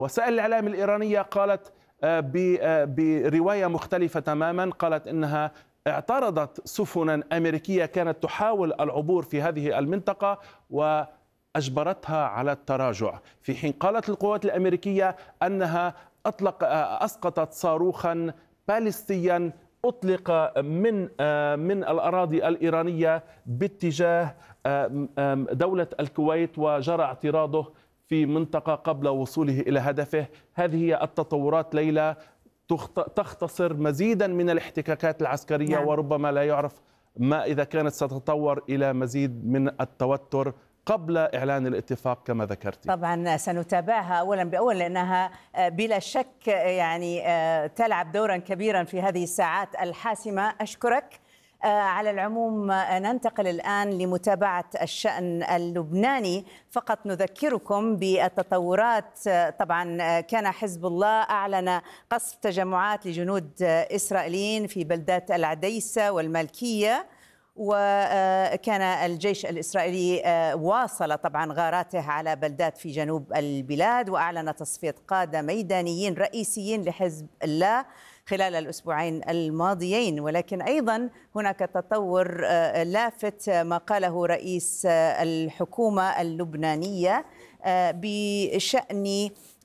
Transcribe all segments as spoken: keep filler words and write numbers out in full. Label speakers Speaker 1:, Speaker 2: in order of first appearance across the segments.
Speaker 1: وسائل الإعلام الإيرانية قالت برواية مختلفة تماما، قالت إنها اعترضت سفنا أمريكية كانت تحاول العبور في هذه المنطقة وأجبرتها على التراجع، في حين قالت القوات الأمريكية أنها أطلق أسقطت صاروخا باليستيا أطلق من من الأراضي الإيرانية باتجاه دولة الكويت وجرى اعتراضه في منطقة قبل وصوله إلى هدفه. هذه هي التطورات ليلى، تختصر مزيدا من الاحتكاكات العسكرية. نعم. وربما لا يعرف ما إذا كانت ستتطور إلى مزيد من التوتر قبل إعلان الاتفاق كما ذكرت.
Speaker 2: طبعا سنتابعها أولا بأول، لأنها بلا شك يعني تلعب دورا كبيرا في هذه الساعات الحاسمة. أشكرك. على العموم ننتقل الآن لمتابعة الشأن اللبناني. فقط نذكركم بالتطورات. طبعا كان حزب الله أعلن قصف تجمعات لجنود إسرائيليين في بلدات العديسة والمالكية، وكان الجيش الإسرائيلي واصل طبعا غاراته على بلدات في جنوب البلاد، وأعلن تصفية قادة ميدانيين رئيسيين لحزب الله خلال الأسبوعين الماضيين. ولكن أيضا هناك تطور لافت ما قاله رئيس الحكومة اللبنانية بشأن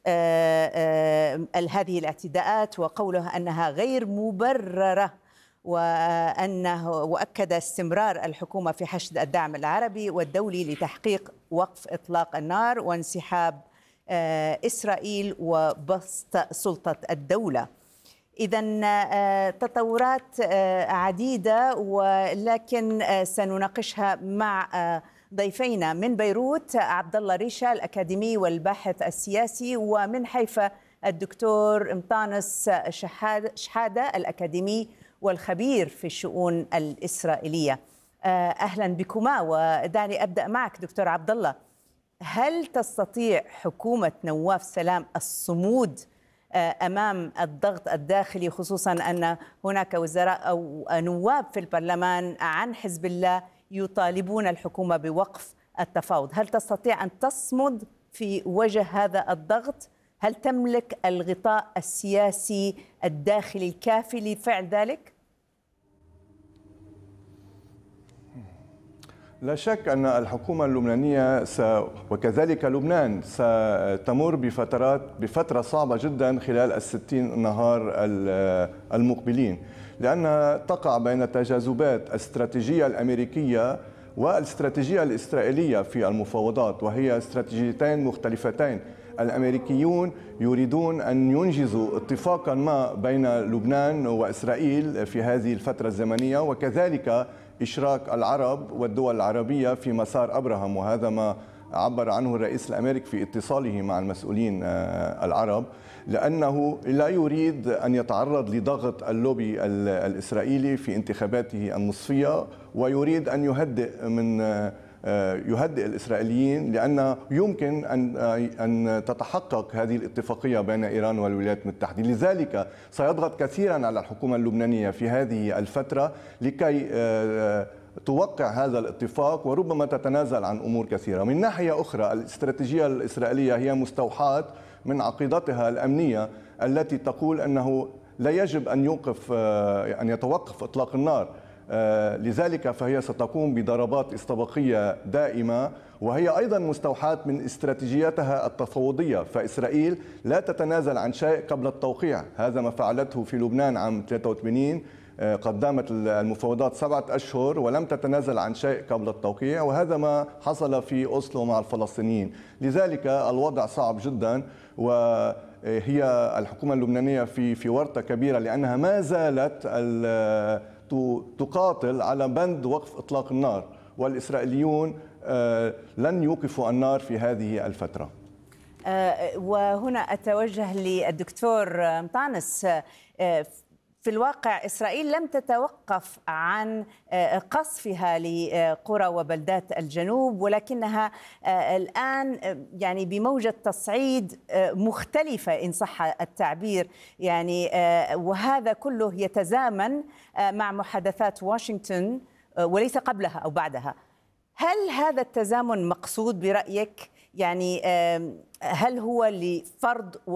Speaker 2: هذه الاعتداءات، وقوله أنها غير مبررة، وأنه وأكد استمرار الحكومة في حشد الدعم العربي والدولي لتحقيق وقف إطلاق النار وانسحاب إسرائيل وبسط سلطة الدولة. إذن تطورات عديدة، ولكن سنناقشها مع ضيفينا من بيروت عبد الله ريشة الأكاديمي والباحث السياسي، ومن حيفا الدكتور مطانس شحادة الأكاديمي والخبير في الشؤون الإسرائيلية. أهلا بكما، ودعني أبدأ معك دكتور عبد الله. هل تستطيع حكومة نواف سلام الصمود أمام الضغط الداخلي، خصوصا أن هناك وزراء أو نواب في البرلمان عن حزب الله يطالبون الحكومة بوقف التفاوض؟ هل تستطيع أن تصمد في وجه هذا الضغط؟ هل تملك الغطاء السياسي الداخلي الكافي لفعل ذلك؟
Speaker 3: لا شك أن الحكومة اللبنانية س... وكذلك لبنان ستمر بفترات بفترة صعبة جدا خلال الستين نهار المقبلين، لأنها تقع بين التجاذبات الاستراتيجية الأمريكية والاستراتيجية الإسرائيلية في المفاوضات، وهي استراتيجيتين مختلفتين. الأمريكيون يريدون أن ينجزوا اتفاقا ما بين لبنان وإسرائيل في هذه الفترة الزمنية، وكذلك إشراك العرب والدول العربية في مسار أبراهام، وهذا ما عبر عنه الرئيس الأمريكي في اتصاله مع المسؤولين العرب، لأنه لا يريد أن يتعرض لضغط اللوبي الإسرائيلي في انتخاباته النصفية، ويريد أن يهدئ من يهدئ الإسرائيليين، لأن يمكن أن أن تتحقق هذه الاتفاقية بين إيران والولايات المتحدة. لذلك سيضغط كثيرا على الحكومة اللبنانية في هذه الفترة لكي توقع هذا الاتفاق، وربما تتنازل عن أمور كثيرة. من ناحية أخرى، الاستراتيجية الإسرائيلية هي مستوحاة من عقيدتها الأمنية التي تقول أنه لا يجب أن يوقف أن يتوقف إطلاق النار، لذلك فهي ستقوم بضربات استباقية دائمة، وهي أيضا مستوحاة من استراتيجيتها التفاوضية. فإسرائيل لا تتنازل عن شيء قبل التوقيع، هذا ما فعلته في لبنان عام ثلاثة وثمانين، قدمت المفاوضات سبعة أشهر ولم تتنازل عن شيء قبل التوقيع، وهذا ما حصل في أوسلو مع الفلسطينيين. لذلك الوضع صعب جدا، وهي الحكومة اللبنانية في في ورطة كبيرة، لأنها ما زالت تقاتل على بند وقف إطلاق النار، والإسرائيليون لن يوقفوا النار في هذه الفترة.
Speaker 2: وهنا أتوجه للدكتور مطانس. في الواقع إسرائيل لم تتوقف عن قصفها لقرى وبلدات الجنوب، ولكنها الآن يعني بموجة تصعيد مختلفة إن صح التعبير، يعني وهذا كله يتزامن مع محادثات واشنطن وليس قبلها أو بعدها. هل هذا التزامن مقصود برأيك؟ يعني هل هو لفرض